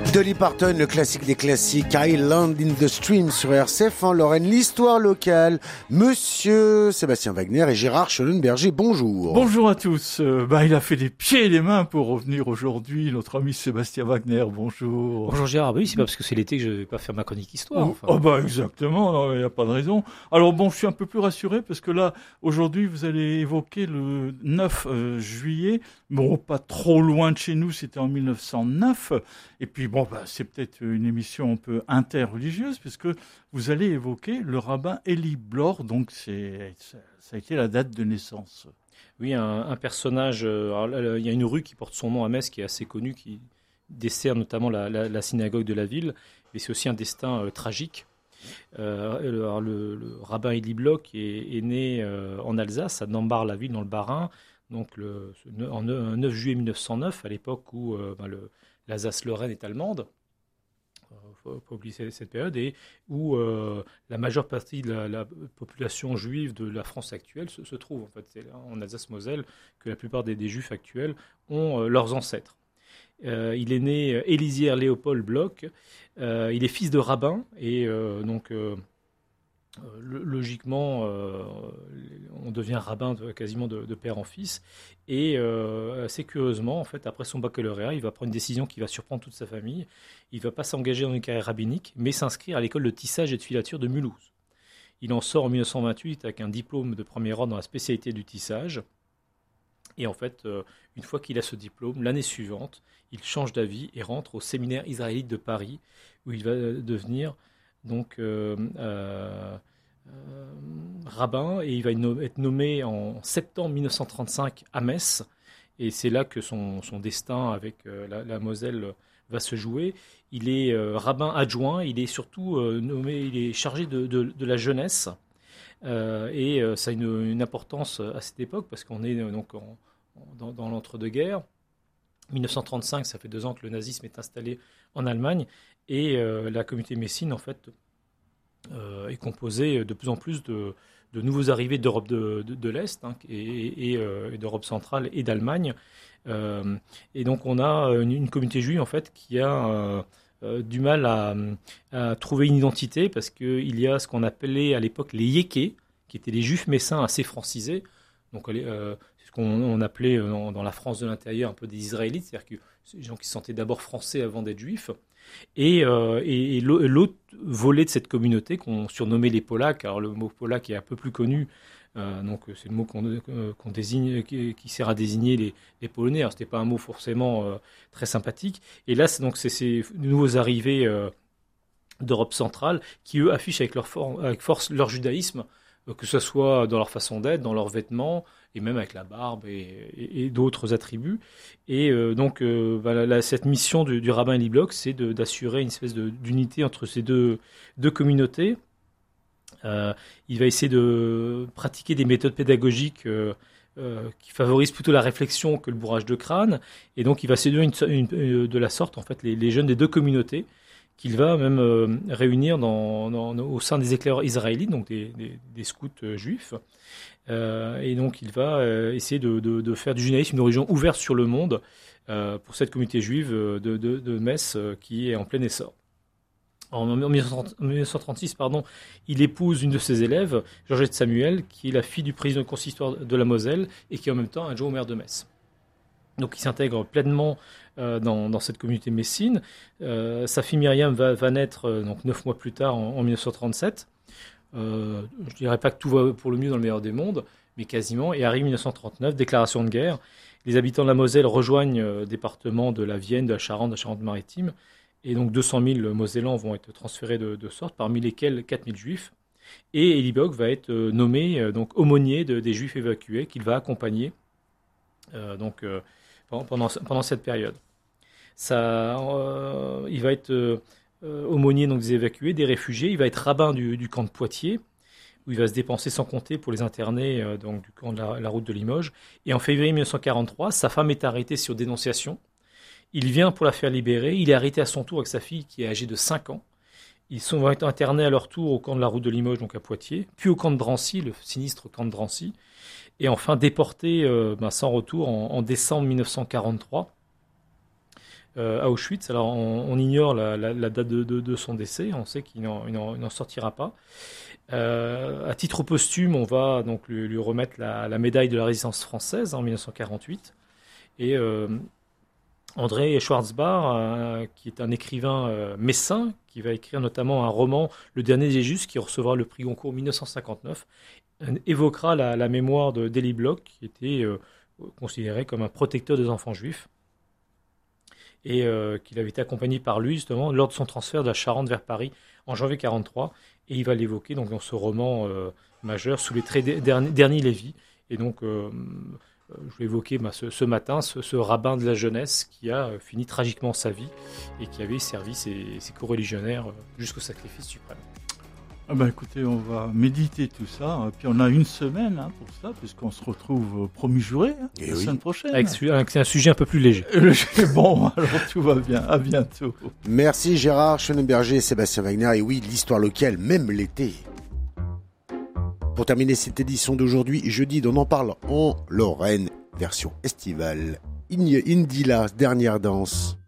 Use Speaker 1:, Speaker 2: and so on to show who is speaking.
Speaker 1: Dolly Parton, le classique des classiques, Island in the Stream sur RCF en Lorraine, l'histoire locale. Monsieur Sébastien Wagner et Gérard Schollenberger, bonjour.
Speaker 2: Bonjour à tous. Il a fait des pieds et des mains pour revenir aujourd'hui, notre ami Sébastien Wagner, bonjour.
Speaker 3: Bonjour Gérard, oui, c'est pas parce que c'est l'été que je vais pas faire ma chronique histoire.
Speaker 2: Exactement, il n'y a pas de raison. Alors bon, je suis un peu plus rassuré parce que là, aujourd'hui, vous allez évoquer le 9 juillet. Bon, pas trop loin de chez nous, c'était en 1909. Et puis c'est peut-être une émission un peu interreligieuse puisque vous allez évoquer le rabbin Eli Blor, donc ça a été la date de naissance.
Speaker 3: Oui, un personnage, il y a une rue qui porte son nom à Metz qui est assez connue, qui dessert notamment la synagogue de la ville, mais c'est aussi un destin tragique. Le rabbin Eli Blor est né en Alsace, à Nambard-la-Ville dans le Bas-Rhin, donc en 9 juillet 1909, à l'époque où l'Alsace-Lorraine est allemande. Il ne faut pas oublier cette période, et où la majeure partie de la population juive de la France actuelle se trouve. En fait, c'est là, en Alsace-Moselle que la plupart des juifs actuels ont leurs ancêtres. Il est né Élisière Léopold Bloch. Il est fils de rabbin, et logiquement, on devient rabbin quasiment de père en fils. Et assez curieusement, en fait, après son baccalauréat, il va prendre une décision qui va surprendre toute sa famille. Il ne va pas s'engager dans une carrière rabbinique, mais s'inscrire à l'école de tissage et de filature de Mulhouse. Il en sort en 1928 avec un diplôme de premier ordre dans la spécialité du tissage. Et en fait, une fois qu'il a ce diplôme, l'année suivante, il change d'avis et rentre au séminaire israélite de Paris, où il va devenir rabbin, et il va être nommé en septembre 1935 à Metz, et c'est là que son destin avec la Moselle va se jouer. Il est rabbin adjoint, il est surtout il est chargé de la jeunesse, et ça a une importance à cette époque parce qu'on est dans l'entre-deux-guerres. 1935, ça fait 2 ans que le nazisme est installé en Allemagne, et la communauté messine en fait est composée de plus en plus de nouveaux arrivés d'Europe de l'Est, et d'Europe centrale et d'Allemagne. Et donc on a une communauté juive en fait qui a du mal à trouver une identité, parce qu'il y a ce qu'on appelait à l'époque les yékés, qui étaient les juifs messins assez francisés. Donc c'est ce qu'on appelait dans la France de l'intérieur un peu des Israélites, c'est-à-dire que c'est des gens qui se sentaient d'abord français avant d'être juifs. Et l'autre volet de cette communauté qu'on surnommait les Polacs. Alors le mot polac est un peu plus connu, donc c'est le mot qu'on désigne, qui sert à désigner les Polonais. Alors c'était pas un mot forcément très sympathique. Et là c'est ces nouveaux arrivés d'Europe centrale qui eux affichent avec force leur judaïsme, que ce soit dans leur façon d'être, dans leurs vêtements, et même avec la barbe et d'autres attributs. Et cette mission du rabbin Eli Blor, c'est d'assurer une espèce d'unité entre ces deux communautés. Il va essayer de pratiquer des méthodes pédagogiques qui favorisent plutôt la réflexion que le bourrage de crâne. Et donc il va séduire de la sorte en fait les jeunes des deux communautés, qu'il va même réunir au sein des éclaireurs israélites, donc des scouts juifs. Et donc il va essayer de faire du judaïsme une religion ouverte sur le monde pour cette communauté juive de Metz qui est en plein essor. En 1936, il épouse une de ses élèves, Georgette Samuel, qui est la fille du président du consistoire de la Moselle et qui est en même temps adjoint au maire de Metz. Donc il s'intègre pleinement dans cette communauté messine. Sa fille Myriam va naître 9 mois plus tard, en 1937. Je ne dirais pas que tout va pour le mieux dans le meilleur des mondes, mais quasiment. Et arrive 1939, déclaration de guerre. Les habitants de la Moselle rejoignent le département de la Vienne, de la Charente-Maritime. Et donc 200 000 Mosellans vont être transférés de sorte, parmi lesquels 4 000 juifs. Et Eli Blor va être nommé aumônier des juifs évacués, qu'il va accompagner pendant cette période. Il va être aumônier des évacués, des réfugiés. Il va être rabbin du camp de Poitiers, où il va se dépenser sans compter pour les interner du camp de la route de Limoges. Et en février 1943, sa femme est arrêtée sur dénonciation. Il vient pour la faire libérer. Il est arrêté à son tour avec sa fille qui est âgée de 5 ans. Ils vont être internés à leur tour au camp de la route de Limoges, donc à Poitiers, puis au camp de Drancy, le sinistre camp de Drancy, et enfin déportés sans retour en décembre 1943. à Auschwitz. Alors on ignore la date de son décès, on sait qu'il n'en sortira pas. À titre posthume, on va donc lui remettre la médaille de la résistance française en 1948. Et André Schwarzbach, qui est un écrivain messin, qui va écrire notamment un roman, Le Dernier des Justes, qui recevra le prix Goncourt 1959, évoquera la mémoire d'Élie Bloch, qui était considéré comme un protecteur des enfants juifs, et qu'il avait été accompagné par lui justement lors de son transfert de la Charente vers Paris en janvier 1943, et il va l'évoquer donc dans ce roman majeur sous les traits d'Ernie Lévy. Et donc je vais évoquer ce matin ce rabbin de la jeunesse qui a fini tragiquement sa vie et qui avait servi ses coreligionnaires jusqu'au sacrifice suprême.
Speaker 2: Ah ben écoutez, on va méditer tout ça, puis on a une semaine pour ça, puisqu'on se retrouve promis juré la semaine prochaine.
Speaker 3: Avec un sujet un peu plus léger.
Speaker 2: Bon, alors tout va bien, à bientôt.
Speaker 1: Merci Gérard Schönenberger et Sébastien Wagner. Et oui, l'histoire locale, même l'été. Pour terminer cette édition d'aujourd'hui, jeudi, on en parle en Lorraine, version estivale. Indila, dernière danse.